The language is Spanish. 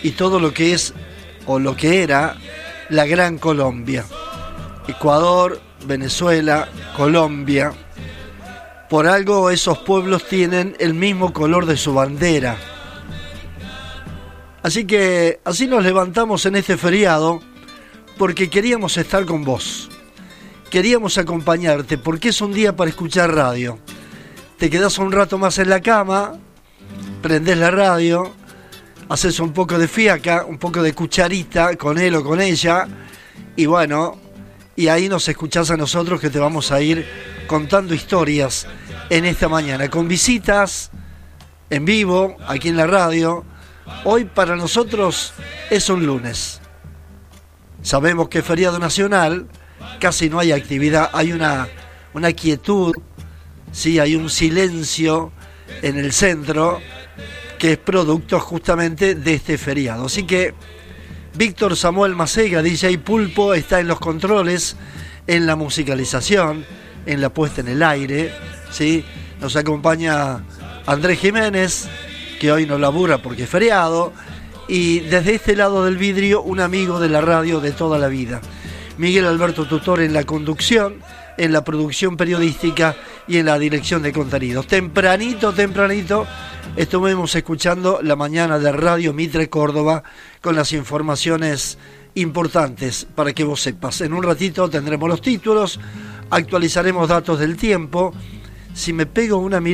y todo lo que es o lo que era la Gran Colombia. Ecuador, Venezuela, Colombia. Por algo esos pueblos tienen el mismo color de su bandera. Así que así nos levantamos en este feriado porque queríamos estar con vos. Queríamos acompañarte porque es un día para escuchar radio. Te quedás un rato más en la cama, prendés la radio, haces un poco de fiaca, un poco de cucharita con él o con ella, y bueno, y ahí nos escuchás a nosotros que te vamos a ir contando historias en esta mañana, con visitas en vivo, aquí en la radio. Hoy para nosotros es un lunes. Sabemos que es feriado nacional, casi no hay actividad, hay una quietud, sí, hay un silencio en el centro que es producto justamente de este feriado. Así que Víctor Samuel Macega, DJ Pulpo, está en los controles, en la musicalización, en la puesta en el aire, ¿sí? Nos acompaña Andrés Jiménez, que hoy no labura porque es feriado, y desde este lado del vidrio, un amigo de la radio de toda la vida, Miguel Alberto Tutor, en la conducción, en la producción periodística y en la dirección de contenidos. Tempranito estuvimos escuchando la mañana de Radio Mitre Córdoba con las informaciones importantes para que vos sepas. En un ratito tendremos los títulos, actualizaremos datos del tiempo. Si me pego una mirada